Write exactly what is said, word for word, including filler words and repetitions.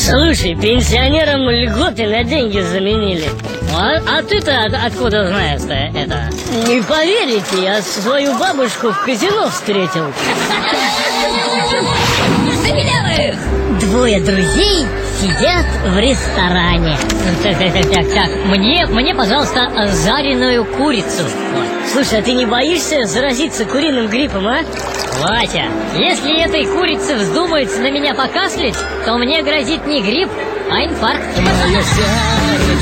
Слушай, пенсионерам льготы на деньги заменили. А, а ты-то от, откуда знаешь-то это? Не поверите, я свою бабушку в казино встретил. Двое друзей сидят в ресторане. Так, так, так, так, так. Мне, мне, пожалуйста, жареную курицу. Вот. Слушай, а ты не боишься заразиться куриным гриппом, а? Вася, если этой курице вздумается на меня покашлять, то мне грозит не грипп, а инфаркт.